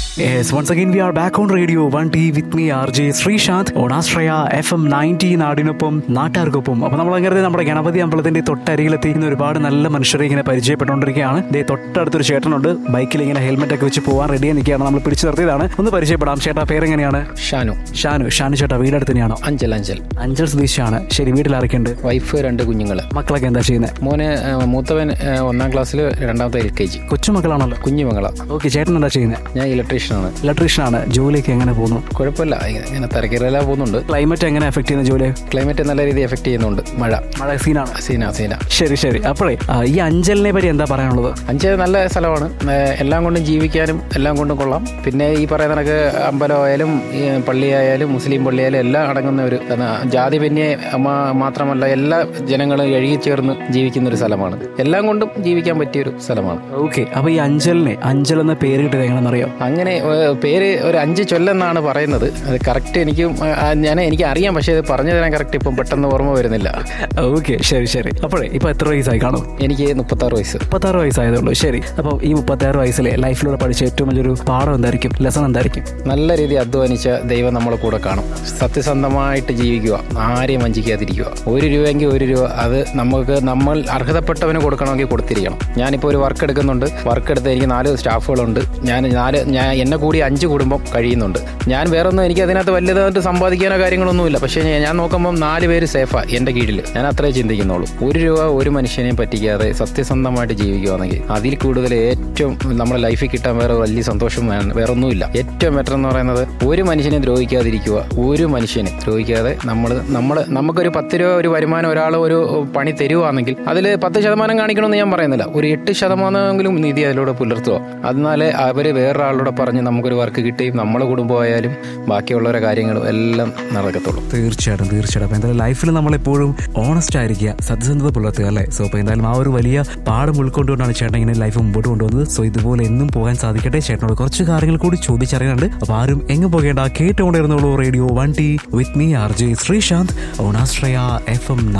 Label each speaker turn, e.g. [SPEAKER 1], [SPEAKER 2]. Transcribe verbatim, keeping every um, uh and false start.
[SPEAKER 1] Yes, once again we are back on Radio one T with me R J Srishant on Astraya F M ninety നാടിനൊപ്പം നാട്ടുകാർക്കൊപ്പം. അപ്പോൾ നമ്മൾ അങ്ങനെ നമ്മുടെ ഗണപതി അമ്പലത്തിന്റെ തൊട്ടരികിലെത്തിക്കുന്ന ഒരുപാട് നല്ല മനുഷ്യരെ ഇങ്ങനെ പരിചയപ്പെട്ടുകൊണ്ടിരിക്കുകയാണ്. ദേ തൊട്ടടുത്തൊരു ചേട്ടനുണ്ട്, ബൈക്കിൽ ഇങ്ങനെ ഹെൽമെറ്റ് ഒക്കെ വെച്ച് പോകാൻ റെഡി നിൽക്കുകയാണ്. നമ്മൾ പിടിച്ചു നിർത്തിയതാണ്. ഒന്ന് പരിചയപ്പെടാം. ചേട്ടാ പേരെങ്ങനെയാണ്?
[SPEAKER 2] ഷാനു.
[SPEAKER 1] ഷാനു ഷാനു ചേട്ടാ വീടടുത്ത് തന്നെയാണോ?
[SPEAKER 2] അഞ്ചൽ അഞ്ചൽ
[SPEAKER 1] അഞ്ചൽ സ്വദേശിയാണ്. ശരി, വീട്ടിൽ ആരൊക്കെയുണ്ട്?
[SPEAKER 2] വൈഫ്, രണ്ട് കുഞ്ഞുങ്ങൾ.
[SPEAKER 1] മക്കളൊക്കെ എന്താ ചെയ്യുന്നത്?
[SPEAKER 2] മോന് മൂത്തവൻ ഒന്നാം ക്ലാസ്സിൽ, രണ്ടാമത്തെ എൽ കെ ജി.
[SPEAKER 1] കൊച്ചുമക്കളാണല്ലോ?
[SPEAKER 2] കുഞ്ഞുമകളാ.
[SPEAKER 1] ഓക്കെ, ചേട്ടൻ എന്താ ചെയ്യുന്നത്?
[SPEAKER 2] ഞാൻ ഇലക്ട്രീഷ്യനാണ്.
[SPEAKER 1] ഇലക്ട്രീഷ്യനാണ്. ജോലിയൊക്കെ എങ്ങനെ പോകുന്നു?
[SPEAKER 2] കുഴപ്പമില്ല, ഇങ്ങനെ തിരക്കിലെല്ലാം പോകുന്നുണ്ട്.
[SPEAKER 1] ക്ലൈമറ്റ് എങ്ങനെ എഫക്ട് ചെയ്യുന്ന ജോലി?
[SPEAKER 2] ക്ലൈമറ്റ് നല്ല രീതിയിൽ എഫക്ട് ചെയ്യുന്നുണ്ട്. മഴ
[SPEAKER 1] മഴ സീനാണ്.
[SPEAKER 2] സീന സീന
[SPEAKER 1] ശരി ശരി. അപ്പോഴേ ഈ അഞ്ചലിനെ പറ്റി എന്താ പറയാനുള്ളത്?
[SPEAKER 2] അഞ്ചൽ നല്ല സ്ഥലമാണ്. എല്ലാം കൊണ്ടും ജീവിക്കാനും എല്ലാം കൊണ്ടും കൊള്ളാം. പിന്നെ ഈ പറയുന്ന കണക്ക് അമ്പലമായാലും പള്ളിയായാലും മുസ്ലിം പള്ളിയായാലും എല്ലാം അടങ്ങുന്ന ഒരു ജാതിപന്യെ മാത്രമല്ല എല്ലാ ജനങ്ങളും എഴുകിച്ചേർന്ന് ജീവിക്കുന്ന ഒരു സ്ഥലമാണ്. എല്ലാം കൊണ്ടും ജീവിക്കാൻ പറ്റിയൊരു സ്ഥലമാണ്.
[SPEAKER 1] ഓക്കെ, അപ്പൊ ഈ അഞ്ചലിനെ അഞ്ചൽ എന്ന പേര് കിട്ടിയത് എങ്ങനെയെന്നറിയാം?
[SPEAKER 2] അങ്ങനെ പേര് ഒരു അഞ്ച് ചൊല്ലെന്നാണ് പറയുന്നത്. അത് കറക്റ്റ് എനിക്ക് ഞാൻ എനിക്ക് അറിയാം, പക്ഷേ അത് പറഞ്ഞു തരാൻ കറക്റ്റ് ഇപ്പം പെട്ടെന്ന് ഓർമ്മ വരുന്നില്ല.
[SPEAKER 1] ഓക്കെ, ശരി ശരി. അപ്പോഴേ ഇപ്പൊ എത്ര വയസ്സായി കാണും?
[SPEAKER 2] എനിക്ക് മുപ്പത്താറ് വയസ്സ്.
[SPEAKER 1] മുപ്പത്താറ് വയസ്സായതുള്ളൂ. ശരി, അപ്പോൾ ഈ മുപ്പത്താറ് വയസ്സിലെ ലൈഫിലൂടെ പഠിച്ച ഏറ്റവും വലിയൊരു പാഠം എന്തായിരിക്കും, ലെസൺ എന്തായിരിക്കും?
[SPEAKER 2] നല്ല രീതിയിൽ അധ്വാനിച്ച ദൈവം നമ്മളെ കൂടെ കാണും. സത്യസന്ധമായിട്ട് ജീവിക്കുക, ആരെയും വഞ്ചിക്കാതിരിക്കുക. ഒരു രൂപയെങ്കിൽ ഒരു രൂപ അത് നമുക്ക് നമ്മൾ അർഹതപ്പെട്ടവന് കൊടുക്കണമെങ്കിൽ കൊടുത്തിരിക്കണം. ഞാനിപ്പോൾ ഒരു വർക്ക് എടുക്കുന്നുണ്ട്. വർക്ക് എടുത്ത് എനിക്ക് നാല് സ്റ്റാഫുകളുണ്ട്. ഞാൻ നാല് ഞാൻ എന്നെ കൂടി അഞ്ച് കുടുംബം കഴിയുന്നുണ്ട്. ഞാൻ വേറൊന്നും എനിക്ക് അതിനകത്ത് വലുതായിട്ട് സമ്പാദിക്കാനോ കാര്യങ്ങളൊന്നുമില്ല. പക്ഷേ ഞാൻ നോക്കുമ്പോൾ നാല് പേര് സേഫാ എൻ്റെ കീഴിൽ. ഞാൻ അത്രേ ചിന്തിക്കുന്നുള്ളൂ. ഒരു രൂപ ഒരു മനുഷ്യനെയും പറ്റിക്കാതെ സത്യസന്ധമായിട്ട് ജീവിക്കുകയാണെങ്കിൽ അതിൽ കൂടുതൽ ഏറ്റവും നമ്മുടെ ലൈഫിൽ കിട്ടാൻ വേറെ വലിയ സന്തോഷം വേറെ ഒന്നുമില്ല. ഏറ്റവും ബെറ്റർ എന്ന് പറയുന്നത് ഒരു മനുഷ്യനെ ദ്രോഹിക്കാതിരിക്കുക. ഒരു മനുഷ്യനെ ദ്രോഹിക്കാതെ നമ്മൾ നമ്മൾ നമുക്കൊരു പത്ത് രൂപ ഒരു വരുമാനം ഒരാൾ ഒരു പണി തരുവാണെങ്കിൽ അതിൽ പത്ത് ശതമാനം കാണിക്കണമെന്ന് ഞാൻ പറയുന്നില്ല. ഒരു എട്ട് ശതമാനമെങ്കിലും നീതി അതിലൂടെ പുലർത്തുക. എന്നാലേ അവർ വേറൊരാളോട് പറഞ്ഞ് നമുക്കൊരു വർക്ക് കിട്ടുകയും നമ്മളെ കുടുംബമായാലും ബാക്കിയുള്ളവരുടെ കാര്യങ്ങളും എല്ലാം നടക്കത്തുള്ളൂ.
[SPEAKER 1] തീർച്ചയായിട്ടും തീർച്ചയായിട്ടും. അപ്പോൾ എന്തായാലും ലൈഫിൽ നമ്മളെപ്പോഴും ഓണസ്റ്റ് ആയിരിക്കുക, സത്യസന്ധത പുലർത്തുക അല്ലേ? സോ അപ്പോൾ എന്തായാലും ആ ഒരു വലിയ പാഠം ഉൾക്കൊണ്ടുകൊണ്ടാണ് ചേട്ടൻ ഇങ്ങനെ ലൈഫ് മുമ്പോട്ട് കൊണ്ടുവന്നത്. സോ ഇതുപോലെ എന്നും പോകാൻ സാധിക്കട്ടെ. ചേട്ടനോട് കുറച്ച് കാര്യങ്ങൾ കൂടി ചോദിച്ചറിയാനുണ്ട്. അപ്പോൾ ആരും എങ്ങും പോകേണ്ട, കേട്ടുകൊണ്ടിരുന്നുള്ളൂ radio one T with me R J Sreesanth on Ashraya F M.